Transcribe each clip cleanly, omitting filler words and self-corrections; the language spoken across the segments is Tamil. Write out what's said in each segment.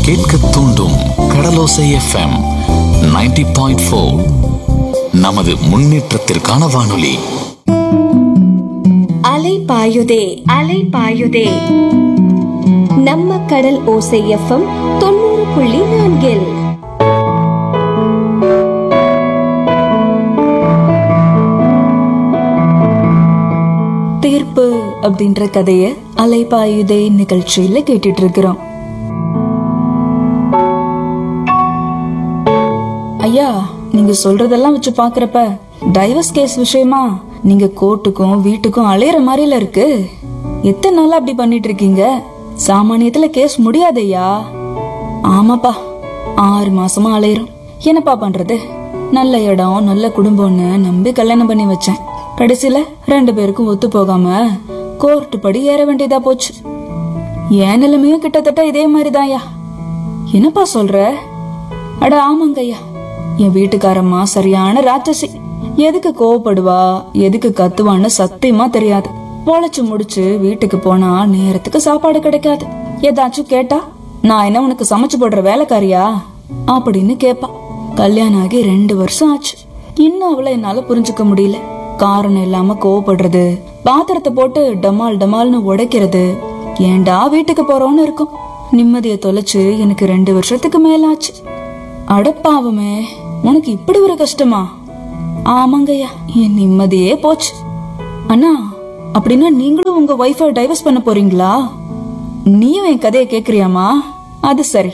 கேட்க தூண்டும் கடலோசை எஃப்எம் 90.4. நமது முன்னேற்றத்திற்கான வானொலி. அலை பாயுதே அலை பாயுதே. நம்ம கடல் ஓசை எஃப்எம் 90.4. தீர்ப்பு அப்படின்ற கதைய அலைபாயுதே நிகழ்ச்சியில கேட்டுட்டு இருக்கிறோம். ஐயா, நீங்க சொல்றதெல்லாம் வச்சு பாக்குறப்ப டைவர்ஸ் கேஸ் விஷயமா நீங்க கோர்ட்டுக்கும் வீட்டுக்கும் அலையற மாதிரில இருக்கு. எத்தனை நாளா அப்படி பண்ணிட்டு இருக்கீங்க? சாமானியத்துல கேஸ் முடியாதையா? ஆமாப்பா, 6 மாசமா அலையிறோம். என்னப்பா பண்றது? நல்ல இடம் நல்ல குடும்பம்னு நம்பி கல்யாணம் பண்ணி வச்சேன். கடைசியில 2 பேருக்கும் ஒத்து போகாம கோர்ட்டு படி ஏற வேண்டியதா போச்சு. என் நிலைமையும் கிட்டத்தட்ட இதே மாதிரிதான்யா. என்னப்பா சொல்ற? அட ஆமாங்கய்யா, என் வீட்டுக்காரம்மா சரியான ராட்சசி. எதுக்கு கோவப்படுவா எதுக்கு கத்துவான்னு சத்தியமா தெரியாது. பொழைச்சு முடிச்சு வீட்டுக்கு போனா நேரத்துக்கு சாப்பாடு கிடைக்காது. ஏதாச்சும் கேட்டா நான் என்ன உனக்கு சமைச்சு போடுற வேலைக்காரியா அப்படின்னு கேப்பா. கல்யாணம் ஆகி 2 வருஷம் ஆச்சு. இன்னும் அவளை என்னால புரிஞ்சுக்க முடியல. காரணம் இல்லாம கோவப்படுறது, பாத்திரத்தை போட்டு டமால் டமால்னு உடைக்கிறது, ஏண்டா வீட்டுக்கு போறோம்னு இருக்கும். நிம்மதியை தொலைச்சு எனக்கு 2 வருஷத்துக்கு மேல ஆச்சு. அடப்பாவுமே, உனக்கு இப்படி ஒரு கஷ்டமா? ஆமாங்கய்யா, என் நிம்மதியே போச்சு. அண்ணா, அப்படின்னா நீங்களும் உங்க வைஃபை டைவர்ஸ் பண்ண போறீங்களா? நீயும் என் கதையை கேக்குறியாமா? அது சரி.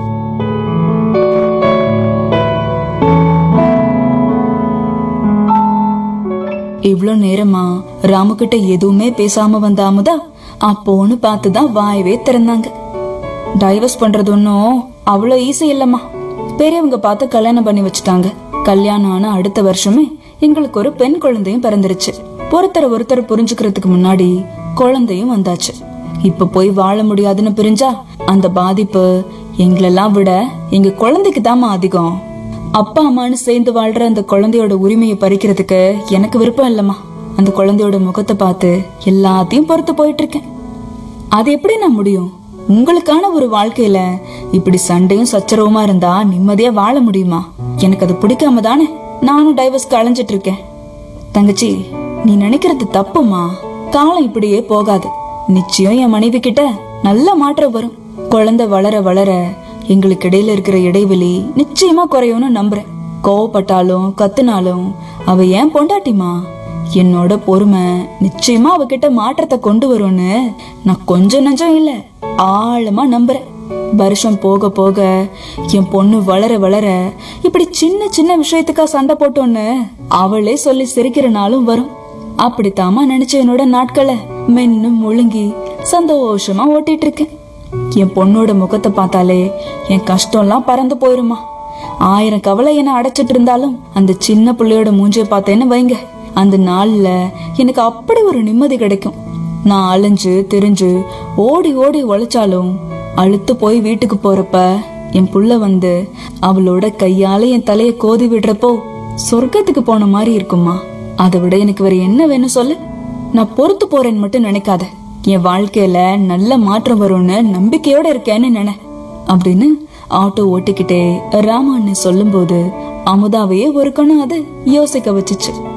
இவ்ளோ நேரமா ராமுகிட்ட எதுவுமே பேசாம வந்த அமுதா அப்போன்னு பார்த்துதான் வாயவே திறந்தாங்க. டைவர்ஸ் பண்றது ஒன்னும் அவ்வளோ ஈஸி இல்லம்மா. பெரியவங்க பார்த்து கல்யாணம் பண்ணி வச்சுட்டாங்க. கல்யாணம் ஆன அடுத்த வருஷமே எங்களுக்கு ஒரு பெண் குழந்தையும் பிறந்துருச்சு. ஒருத்தர் புரிஞ்சுக்கிறதுக்கு முன்னாடி குழந்தையும் வந்தாச்சு. இப்ப போய் வாழ முடியாதுன்னு பிரிஞ்சா அந்த பாதிப்பு எங்களெல்லாம் விட எங்க குழந்தைக்கு தாமா அதிகம். அப்பா அம்மானு சேர்ந்து வாழ்ற அந்த குழந்தையோட உரிமையை பறிக்கிறதுக்கு எனக்கு விருப்பம் இல்லம்மா. அந்த குழந்தையோட முகத்தை பார்த்து எல்லாத்தையும் பொறுத்து போயிட்டு இருக்கேன். அது எப்படி நான் முடியும்? உங்களுக்கான ஒரு வாழ்க்கையில இப்படி சண்டையும் சச்சரவுமா இருந்தா நிம்மதியா வாழ முடியுமா? எனக்கு அது பிடிக்காம தானே நானும் டைவர்ஸ்க்கு அலைஞ்சிட்டு இருக்கேன். தங்கச்சி, நீ நினைக்கிறது தப்புமா. காலம் இப்படியே போகாது. நிச்சயம் என் மனைவி கிட்ட நல்ல மாற்றம் வரும். குழந்தை வளர வளர எங்களுக்கு இடையில இருக்கிற இடைவெளி நிச்சயமா குறையும்னு நம்புறேன். கோவப்பட்டாலும் கத்துனாலும் அவ ஏன் பொண்டாட்டிமா. என்னோட பொறுமை நிச்சயமா அவகிட்ட மாற்றத்தை கொண்டு வரும்னு நான் கொஞ்சம் நஞ்சம் இல்ல ஆழமா நம்புறேன். வருஷம் போக போக என் பொண்ணு வளர வளர இப்படி சின்ன சின்ன விஷயத்துக்கா சண்டை போட்டோன்னு அவளே சொல்லி சிரிக்கிற நாளும் வரும். அப்படித்தாமா நினைச்ச என்னோட நாட்களை மென்னு முழுங்கி சந்தோஷமா ஓட்டிட்டு இருக்கேன். என் பொண்ணோட முகத்தை பார்த்தாலே என் கஷ்டம் எல்லாம் பறந்து போயிருமா. 1000 கவலை என்ன அடைச்சிட்டு இருந்தாலும் அந்த சின்ன பிள்ளையோட மூஞ்சியை பார்த்தேன்னு வைங்க, அந்த நாள்ல எனக்கு அப்படி ஒரு நிம்மதி கிடைக்கும். நான் அலைஞ்சு தெரிஞ்சு ஓடி ஓடி உழைச்சாலும் அழுத்து போய் வீட்டுக்கு போறப்ப என் புள்ள வந்து அவளோட கையால என் தலைய கோதி விடுறப்போ சொர்க்கத்துக்கு போன மாதிரி இருக்குமா. அதை விட எனக்கு வேற என்ன வேணும் சொல்லு? நான் பொறுத்து போறேன்னு மட்டும் நினைக்காத. என் வாழ்க்கையில நல்ல மாற்றம் வரும்னு நம்பிக்கையோட இருக்கேன்னு நினை அப்படின்னு ஆட்டோ ஓட்டிக்கிட்டே ராமன்னு சொல்லும் போது அமுதாவையே ஒரு கணம் அது யோசிக்க வச்சுச்சு.